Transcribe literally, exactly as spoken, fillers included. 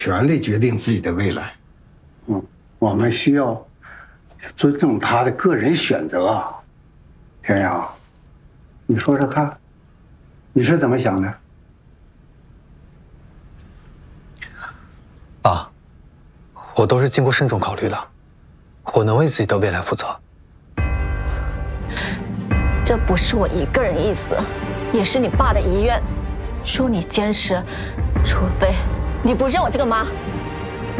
权利决定自己的未来。 嗯，我们需要尊重他的个人选择。天阳，你说说看，你是怎么想的？ 爸，我都是经过慎重考虑的，我能为自己的未来负责。 这不是我一个人意思，也是你爸的遗愿。如你坚持，除非你不认我这个妈。